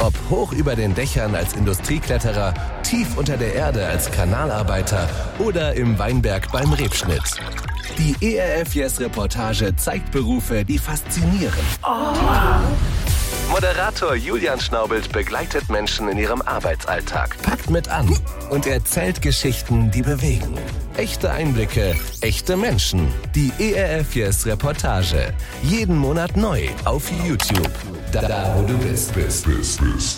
Ob hoch über den Dächern als Industriekletterer, tief unter der Erde als Kanalarbeiter oder im Weinberg beim Rebschnitt. Die ERF Yes Reportage zeigt Berufe, die faszinieren. Moderator Julian Schnaubelt begleitet Menschen in ihrem Arbeitsalltag, packt mit an und erzählt Geschichten, die bewegen. Echte Einblicke, echte Menschen. Die ERF Yes Reportage. Jeden Monat neu auf YouTube. Da wo du bist.